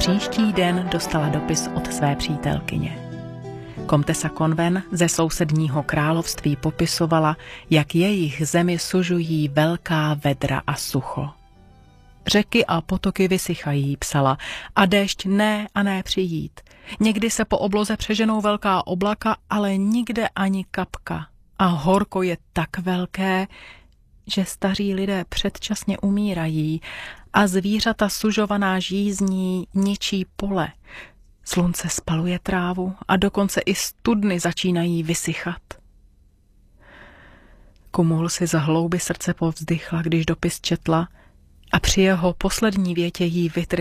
příští den dostala dopis od své přítelkyně. Komtesa Conwen ze sousedního království popisovala, jak jejich zemi sužují velká vedra a sucho. Řeky a potoky vysychají, psala, a déšť ne a ne přijít. Někdy se po obloze přeženou velká oblaka, ale nikde ani kapka. A horko je tak velké, že staří lidé předčasně umírají a zvířata sužovaná žízní ničí pole. Slunce spaluje trávu a dokonce i studny začínají vysychat. Kumul si za hlouby srdce povzdychla, když dopis četla a při jeho poslední větě jí vytrhla